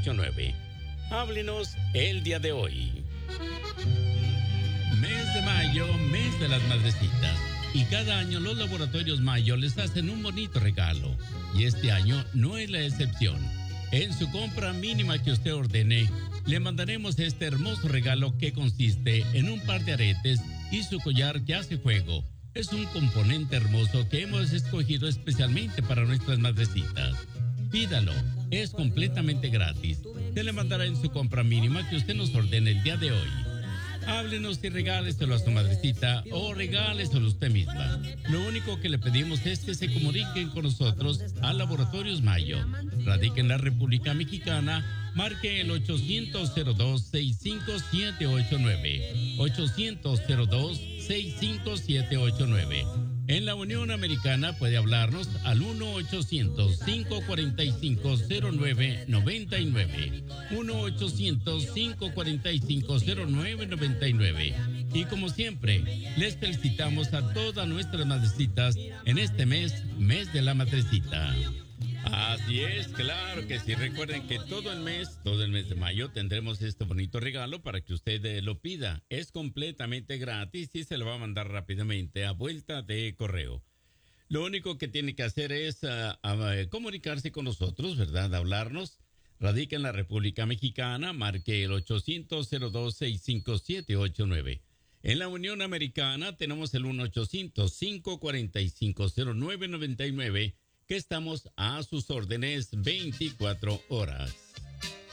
9. Háblenos el día de hoy. Mes de mayo, mes de las madrecitas. Y cada año los laboratorios Mayo les hacen un bonito regalo. Y este año no es la excepción. En su compra mínima que usted ordene, le mandaremos este hermoso regalo que consiste en un par de aretes y su collar que hace juego. Es un componente hermoso que hemos escogido especialmente para nuestras madrecitas. Pídalo, es completamente gratis. Se le mandará en su compra mínima que usted nos ordene el día de hoy. Háblenos y regáleselo a su madrecita o regáleselo a usted misma. Lo único que le pedimos es que se comuniquen con nosotros a Laboratorios Mayo. Radica en la República Mexicana. Marque el 800-02-65789. 800-02-65789. En la Unión Americana puede hablarnos al 1-800-545-0999. 1-800-545-0999. Y como siempre, les felicitamos a todas nuestras madrecitas en este mes de la madrecita. Así es, claro que sí. Recuerden que todo el mes de mayo tendremos este bonito regalo para que usted lo pida. Es completamente gratis y se lo va a mandar rápidamente a vuelta de correo. Lo único que tiene que hacer es comunicarse con nosotros, ¿verdad? Hablarnos. Radica en la República Mexicana, marque el 800-02-65789. En la Unión Americana tenemos el 1-800-545-0999, que estamos a sus órdenes 24 horas.